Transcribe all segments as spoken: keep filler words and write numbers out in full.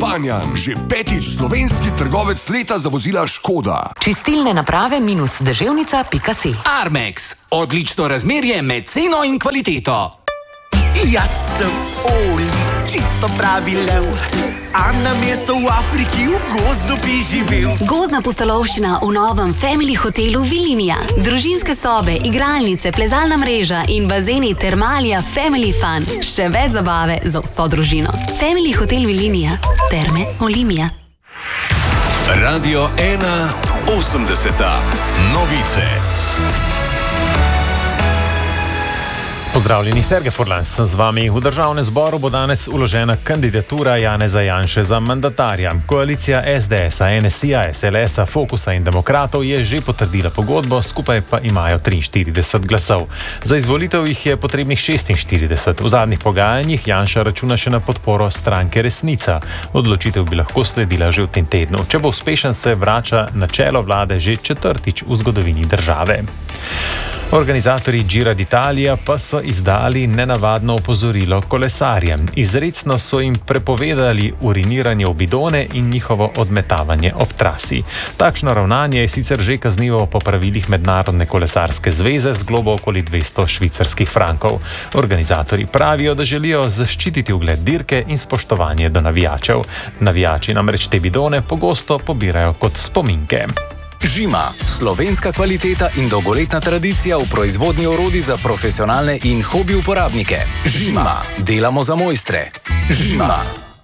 Banjan, že petič slovenski trgovec leta za vozila Škoda. Čistilne naprave minus deževnica pika si. Armex. Odlično razmerje med ceno in kvaliteto. Jaz sem Oli, čisto pravi lev, a na mesto v Afriki v gozdu bi živel. Gozdna pustolovščina v novem Family hotelu Vilinija. Družinske sobe, igralnice, plezalna mreža in bazeni Termalija Family Fun. Še več zabave za vso družino. Family hotel Vilinija. Terme Olimija. Radio ena osemdeseta. Novice. Pozdravljeni, Sergej Furlan sem z vami. V državnem zboru bo danes vložena kandidatura Janeza Janše za mandatarja. Koalicija es de esa, en es i-ja, es el es-a, Fokusa in Demokratov je že potrdila pogodbo, skupaj pa imajo triinštirideset glasov. Za izvolitev jih je potrebnih šestinštirideset. V zadnjih pogajanjih Janša računa še na podporo stranke Resnica. Odločitev bi lahko sledila že v tem tednu. Če bo uspešen, se vrača na čelo vlade že četrtič v zgodovini države. Organizatorji Gira d'Italia pa so izdali nenavadno opozorilo kolesarjem. Izrecno so jim prepovedali uriniranje v bidone in njihovo odmetavanje ob trasi. Takšno ravnanje je sicer že kaznivo po pravilih Mednarodne kolesarske zveze z globo okoli dvesto švicarskih frankov. Organizatorji pravijo, da želijo zaščititi ugled dirke in spoštovanje do navijačev. Navijači namreč te bidone pogosto pobirajo kot spominke. Žima. Slovenska kvaliteta in dolgoletna tradicija v proizvodnji orodij za profesionalne in hobi uporabnike. Žima. Delamo za mojstre. Žima.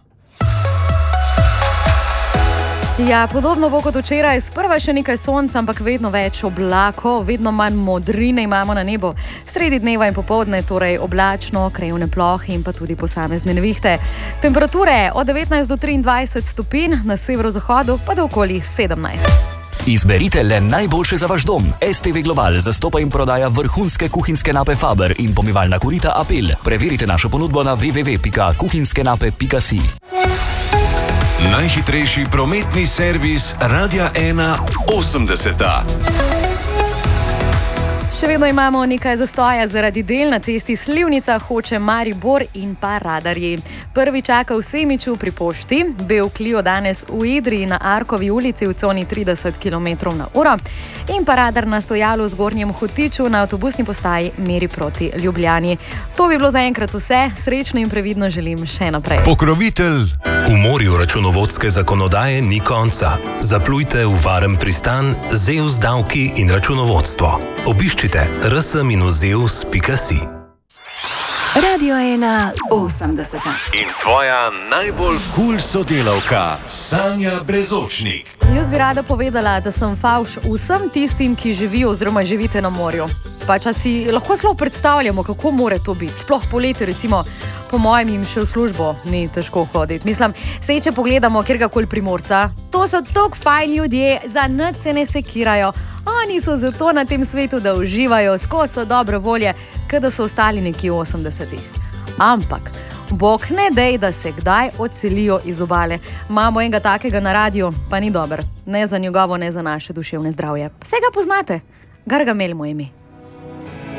Ja, podobno bo kot včeraj. Sprva še nekaj sonca, ampak vedno več oblakov, vedno manj modrine imamo na nebu. Sredi dneva in popoldne torej oblačno, krajevne plohe in pa tudi posamezne nevihte. Temperature od devetnajst do triindvajset stopinj, na severozahodu pa do okoli sedemnajst. Izberite le najboljše za vaš dom. es te ve Global zastopa in prodaja vrhunske kuhinjske nape Faber in pomivalna korita Apel. Preverite našo ponudbo na w w w pika kuhinjske nape pika si. Najhitrejši prometni servis Radia ena osemdeseta. Še vedno imamo nekaj zastoja zaradi del na cesti Slivnica, Hoče, Maribor in pa Radarji. Prvi čaka v Semiču pri pošti, Bel Clio danes v Idriji na Arkovi ulici v coni trideset kilometrov na uro in pa radar na stojalu v Zgornjem Hotiču na avtobusni postaji meri proti Ljubljani. To bi bilo zaenkrat vse, srečno in previdno želim še naprej. Pokrovitelj. V morju računovodske zakonodaje ni konca. Zaplujte v varen pristan Zeus davki in računovodstvo. Obiščite r s minus zeus pika si. Radio ena osemdeseta. In tvoja najbolj kul sodelavka Sanja Brezočnik. Jaz bi rada povedala, da sem favš vsem tistim, ki živijo oziroma živite na morju. Pač si lahko zelo predstavljamo, kako more to biti. Sploh poleti, recimo, po mojem jim še v službo ni težko hoditi. Mislim, sej če pogledamo kjerkoli Primorca, to so tako fajn ljudje, za nič se ne sekirajo. Oni so zato na tem svetu, da uživajo, skozi so dobre volje, kot da so ostali nekje v osemdesetih. Ampak Bog ne dej, da se kdaj odselijo iz obale. Imamo enega takega na radiju, pa ni dober. Ne za njegovo, ne za naše duševne zdravje. Vse ga poznate. Gargamel mu ime.